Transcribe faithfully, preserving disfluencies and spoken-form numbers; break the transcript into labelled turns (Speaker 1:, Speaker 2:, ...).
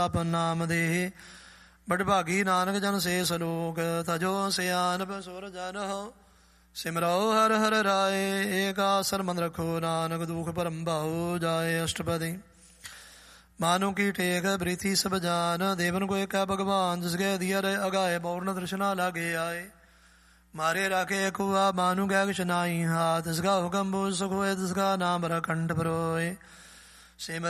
Speaker 1: ਆਪ ਨਾਮ ਦੇਹ। ਬੜ ਭਾਗੀ ਨਾਨਕ ਜਨ ਸੇ ਸਲੋਕ, ਤਜੋ ਸਿਆਨਪ ਸੁਰ ਜਨ ਹੋ। ਸਿਮਰੋ ਹਰ ਹਰ ਰਾਏ, ਏਕ ਆਸਰ ਮਨ ਰਖੋ। ਨਾਨਕ ਦੁਖ ਭਰਮ ਭਾਉ, ਜਾਏ ਅਸ਼ਟਪਦੀ। ਮਾਨੋ ਕੀ ਟੇਕ ਪ੍ਰੀਤੀ ਸਭ ਜਾਨ, ਦੇਵਨ ਕੋ ਏਕੈ ਭਗਵਾਨ। ਜਿਸਕੇ ਦੀਅਰ ਅਗਾਏ ਬੌਰਨ ਤ੍ਰਿਸ਼ਨਾ ਲਾਗੇ ਆਏ। ਮਾਰੇ ਰਾਖੇ ਕੁਆ ਮਾਨੂ ਗੈ ਕਿਛ ਨਾਹੀ ਹਾਥ। ਤਿਸਕਾ ਹੁਕਮ ਬੂਝ ਸੁਖ ਹੋਏ, ਤਿਸਕਾ ਨਾਮ ਰਖੰਡ ਪਰੋਏ। ਸਿਮਰ